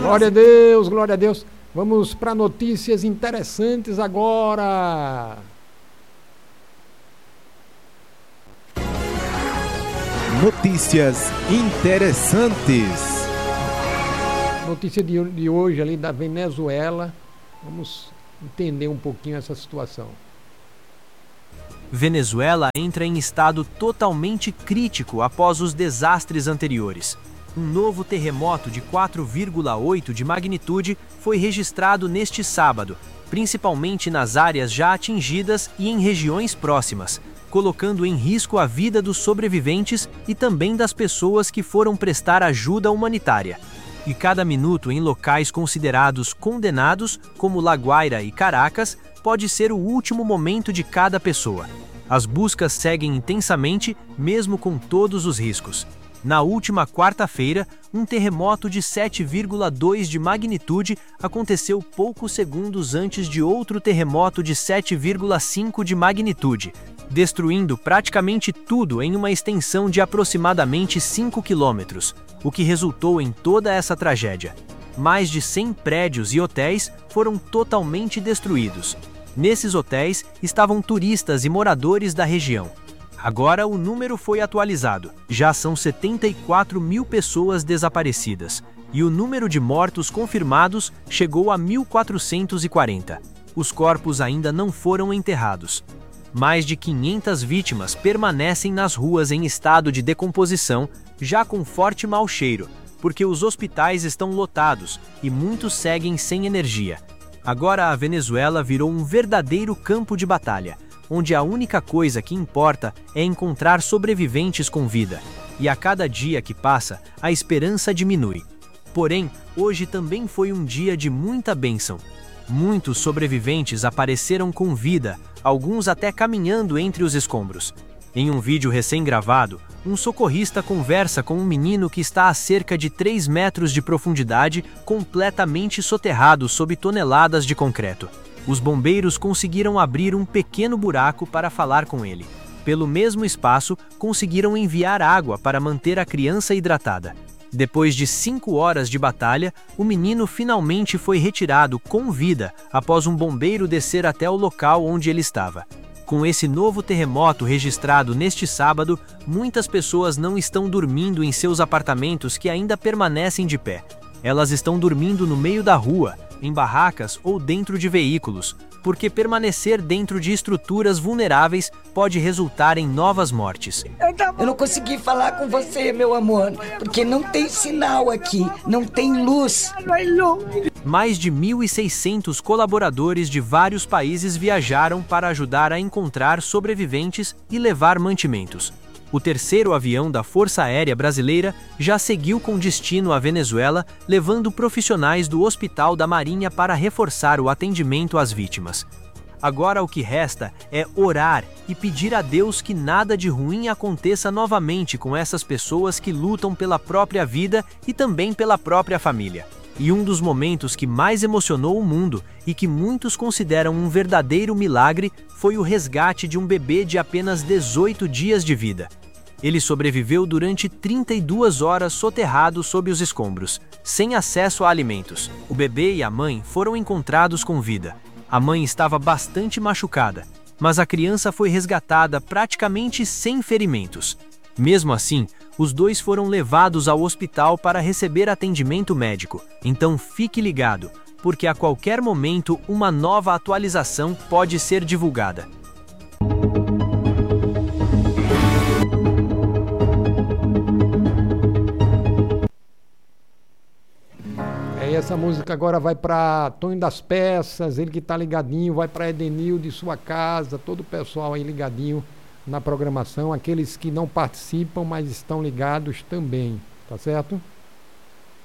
Glória a Deus, glória a Deus. Vamos para notícias interessantes agora. Notícias interessantes. Notícia de hoje ali da Venezuela. Vamos entender um pouquinho essa situação. Venezuela entra em estado totalmente crítico após os desastres anteriores. Um novo terremoto de 4,8 de magnitude foi registrado neste sábado, principalmente nas áreas já atingidas e em regiões próximas, colocando em risco a vida dos sobreviventes e também das pessoas que foram prestar ajuda humanitária. E cada minuto em locais considerados condenados, como La Guaira e Caracas, pode ser o último momento de cada pessoa. As buscas seguem intensamente, mesmo com todos os riscos. Na última quarta-feira, um terremoto de 7,2 de magnitude aconteceu poucos segundos antes de outro terremoto de 7,5 de magnitude, destruindo praticamente tudo em uma extensão de aproximadamente 5 quilômetros, o que resultou em toda essa tragédia. Mais de 100 prédios e hotéis foram totalmente destruídos. Nesses hotéis estavam turistas e moradores da região. Agora o número foi atualizado. Já são 74 mil pessoas desaparecidas e o número de mortos confirmados chegou a 1.440. Os corpos ainda não foram enterrados. Mais de 500 vítimas permanecem nas ruas em estado de decomposição, já com forte mau cheiro, porque os hospitais estão lotados e muitos seguem sem energia. Agora a Venezuela virou um verdadeiro campo de batalha, onde a única coisa que importa é encontrar sobreviventes com vida. E a cada dia que passa, a esperança diminui. Porém, hoje também foi um dia de muita bênção. Muitos sobreviventes apareceram com vida, alguns até caminhando entre os escombros. Em um vídeo recém-gravado, um socorrista conversa com um menino que está a cerca de 3 metros de profundidade, completamente soterrado sob toneladas de concreto. Os bombeiros conseguiram abrir um pequeno buraco para falar com ele. Pelo mesmo espaço, conseguiram enviar água para manter a criança hidratada. Depois de 5 horas de batalha, o menino finalmente foi retirado com vida após um bombeiro descer até o local onde ele estava. Com esse novo terremoto registrado neste sábado, muitas pessoas não estão dormindo em seus apartamentos que ainda permanecem de pé. Elas estão dormindo no meio da rua, em barracas ou dentro de veículos, porque permanecer dentro de estruturas vulneráveis pode resultar em novas mortes. Eu não consegui falar com você, meu amor, porque não tem sinal aqui, não tem luz. Mais de 1.600 colaboradores de vários países viajaram para ajudar a encontrar sobreviventes e levar mantimentos. O terceiro avião da Força Aérea Brasileira já seguiu com destino à Venezuela, levando profissionais do Hospital da Marinha para reforçar o atendimento às vítimas. Agora o que resta é orar e pedir a Deus que nada de ruim aconteça novamente com essas pessoas que lutam pela própria vida e também pela própria família. E um dos momentos que mais emocionou o mundo e que muitos consideram um verdadeiro milagre foi o resgate de um bebê de apenas 18 dias de vida. Ele sobreviveu durante 32 horas soterrado sob os escombros, sem acesso a alimentos. O bebê e a mãe foram encontrados com vida. A mãe estava bastante machucada, mas a criança foi resgatada praticamente sem ferimentos. Mesmo assim, os dois foram levados ao hospital para receber atendimento médico. Então fique ligado, porque a qualquer momento uma nova atualização pode ser divulgada. Essa música agora vai para Tonho das Peças, ele que está ligadinho, vai para Edenil de sua casa, todo o pessoal aí ligadinho na programação, aqueles que não participam, mas estão ligados também, tá certo?